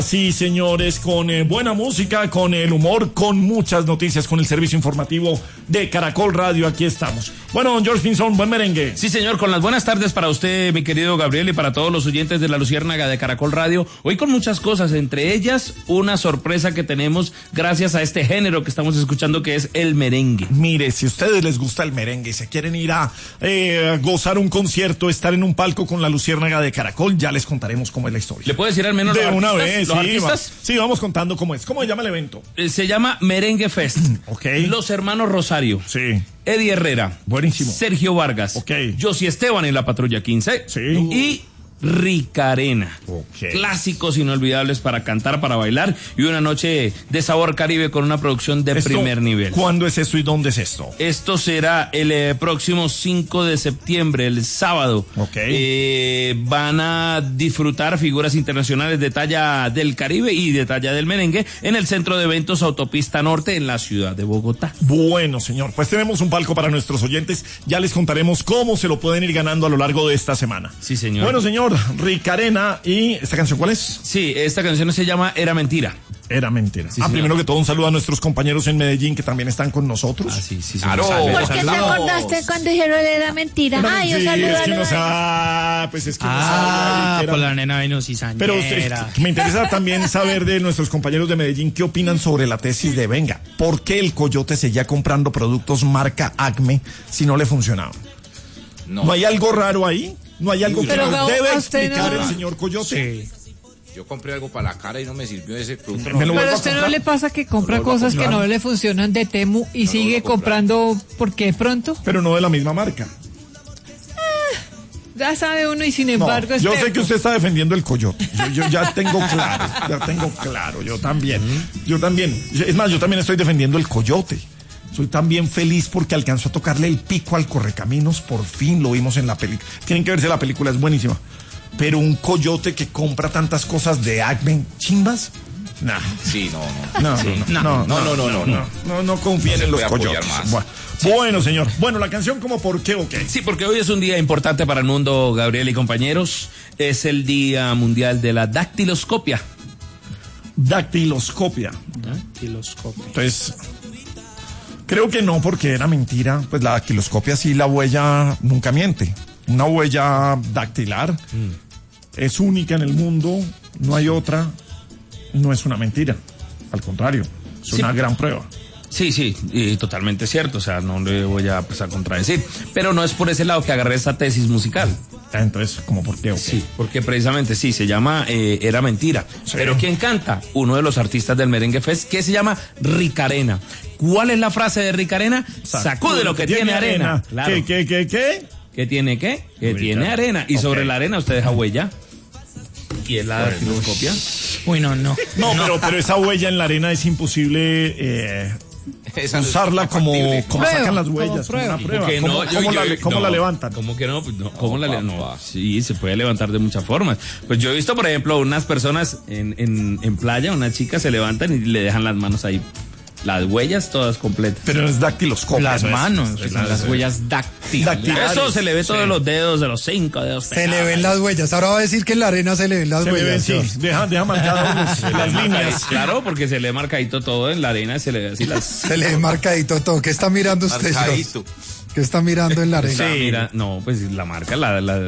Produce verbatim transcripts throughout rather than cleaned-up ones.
Sí, señores, con eh, buena música, con el humor, con muchas noticias, con el servicio informativo de Caracol Radio, aquí estamos. Bueno, don George Pinzón, buen merengue. Sí, señor, con las buenas tardes para usted, mi querido Gabriel, y para todos los oyentes de La Luciérnaga de Caracol Radio. Hoy con muchas cosas, entre ellas una sorpresa que tenemos gracias a este género que estamos escuchando, que es el merengue. Mire, si a ustedes les gusta el merengue y se quieren ir a eh, gozar un concierto, estar en un palco con La Luciérnaga de Caracol, ya les contaremos cómo es la historia. ¿Le puedo decir al menos de los una artistas? vez, ¿Los sí, artistas? Va, sí, vamos contando cómo es. ¿Cómo se llama el evento? Eh, se llama Merengue Fest. Ok. Los hermanos Rosario. Sí. Eddie Herrera. Buenísimo. Sergio Vargas. Ok. Josie Esteban en la Patrulla quince. Sí. Y Ricarena. Ok. Clásicos inolvidables para cantar, para bailar, y una noche de sabor caribe con una producción de Esto, primer nivel. ¿Cuándo es esto y dónde es esto? Esto será el eh, próximo cinco de septiembre, el sábado. Ok. Eh, van a disfrutar figuras internacionales de talla del Caribe y de talla del merengue en el Centro de Eventos Autopista Norte en la ciudad de Bogotá. Bueno, señor, pues tenemos un palco para nuestros oyentes. Ya les contaremos cómo se lo pueden ir ganando a lo largo de esta semana. Sí, señor. Bueno, señor, Ricarena, ¿y esta canción cuál es? Sí, esta canción se llama Era Mentira. Era mentira. Sí, ah, señor. primero que todo, un saludo a nuestros compañeros en Medellín que también están con nosotros. Ah, sí, sí, sí. Claro. Saludos. ¿Por qué te acordaste cuando dijeron era mentira? Pero, Ay, un sí, saludo es a que no los- sabe, pues es que no Ah, sabe. por la nena Venus y Pero eh, Sañera. me interesa también saber de nuestros compañeros de Medellín qué opinan sobre la tesis de Venga. ¿Por qué el Coyote seguía comprando productos marca Acme si no le funcionaban? ¿No, ¿No hay algo raro ahí? ¿No hay algo que Pero nos no, debe a usted explicar no. el señor Coyote? Sí. Yo compré algo para la cara y no me sirvió ese producto. Me lo vuelvo Pero a a usted no comprar. le pasa que compra No lo vuelvo a cosas que comprar. no le funcionan de Temu y lo sigue vuelvo a comprar. comprando porque pronto Pero no de la misma marca. ya sabe uno y sin No, embargo es yo sé Temu. que usted está defendiendo el Coyote. Yo, yo ya tengo claro, ya tengo claro. Yo también. Yo también. Es más, yo también estoy defendiendo el Coyote. Soy también feliz porque alcanzó a tocarle el pico al Correcaminos. Por fin lo vimos en la película. Tienen que verse la película, es buenísima. Pero un Coyote que compra tantas cosas de Acme, chimbas. Nah. Sí, no, no. No, Sí. no, no, no, no, no, no, no. no, no confíen No se en los puede apoyar coyotes. más. Bueno, bueno, señor. Bueno, la canción como por qué o qué. Sí, porque hoy es un día importante para el mundo, Gabriel y compañeros. Es el Día Mundial de la Dactiloscopia. Dactiloscopia. Dactiloscopio. Entonces, creo que no, porque era mentira. Pues la dactiloscopia sí, la huella nunca miente. Una huella dactilar es única en el mundo, no hay otra, no es una mentira. Al contrario, es Sí. una gran prueba. Sí, sí, y totalmente cierto, o sea, no le voy a, pues, a contradecir, pero no es por ese lado que agarré esta tesis musical. Entonces, como por qué o qué. Sí, porque precisamente sí, se llama eh, Era Mentira. Sí. Pero ¿quién canta? Uno de los artistas del Merengue Fest, que se llama Ricarena. ¿Cuál es la frase de Ricarena? Sacude lo que tiene arena. Claro. ¿Qué, qué, qué, qué? ¿Qué tiene qué? Que Rica. tiene arena. Y Ok. sobre la arena usted deja huella. ¿Y es la dactiloscopia? Uy, no, no. No, pero, pero esa huella en la arena es imposible eh, Esa no es usarla como, compatible. como Prueba, sacan las como huellas, como prueba. una prueba. Que ¿Cómo, no, yo- cómo yo- la, cómo no. la levantan? ¿Cómo que no? Pues no, ¿cómo la papá. levantan? No, sí, se puede levantar de muchas formas. Pues yo he visto, por ejemplo, unas personas en, en, en playa, unas chicas se levantan y le dejan las manos ahí. Las huellas todas completas. Pero no es dactiloscopia. Las no es- manos, es- son las huellas dactilares. Dactilares. Eso se le ve todos los dedos, de los cinco dedos. Se le ven las huellas. Ahora va a decir que en la arena se le ven las Se le ven, huellas. sí, George. deja, deja marcadas los- las líneas. Claro, porque se le ve marcadito todo en la arena, se le ve así las... Se le ve marcadito todo. ¿Qué está mirando usted, George? Marcadito. ¿Qué está mirando en la arena? Sí, mira, no, pues la marca, la, la, la,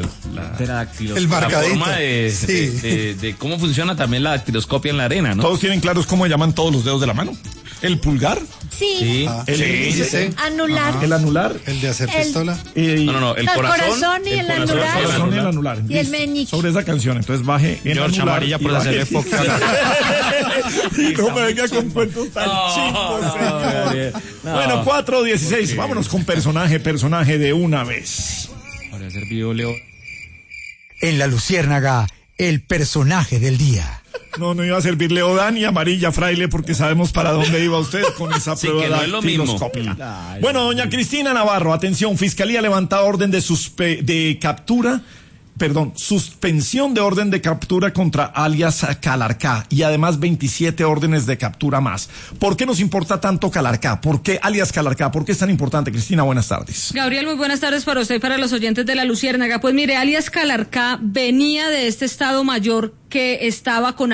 El la marcadito. forma de, Sí. de, de- de cómo funciona también la dactiloscopia en la arena, ¿no? Todos tienen claros cómo llaman todos los dedos de la mano. El pulgar, Sí, Sí. Ah, el índice, sí. anular. el anular, El de hacer El- pistola. y No, no, no, el No, el corazón, corazón y el corazón, anular. el corazón y el anular. Y el Listo. meñique. Sobre esa canción, entonces baje en George, anular amarilla y por baje- hacerle foco. Y no me venga con cuentos tan No, chimbos, no, señor. Gabriel, no. Bueno, cuatro dieciséis, vámonos con personaje, personaje de una vez. Para hacer video, En La Luciérnaga, el personaje del día. No, no iba a servirle Odán y amarilla fraile porque sabemos para dónde iba usted con esa Sí, prueba que no es lo mismo. dactiloscópica. Bueno, doña Cristina Navarro, atención, Fiscalía levanta orden de, suspe de captura, perdón, suspensión de orden de captura contra alias Calarcá y además veintisiete órdenes de captura más. ¿Por qué nos importa tanto Calarcá? ¿Por qué alias Calarcá? ¿Por qué es tan importante? Cristina, buenas tardes. Gabriel, muy buenas tardes para usted y para los oyentes de La Luciérnaga. Pues mire, alias Calarcá venía de este Estado Mayor que estaba con